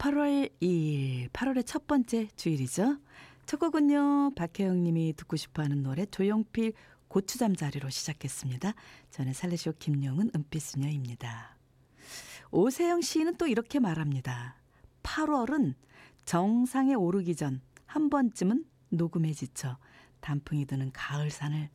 8월 2일, 8월의 첫 번째 주일이죠. 첫 곡은요, 박혜영 님이 듣고 싶어하는 노래 조용필 고추잠자리로 시작했습니다. 저는 살레시오 김용은 은빛수녀입니다. 오세영 시인은 또 이렇게 말합니다. 8월은 정상에 오르기 전 한 번쯤은 녹음에 지쳐 단풍이 드는 가을산을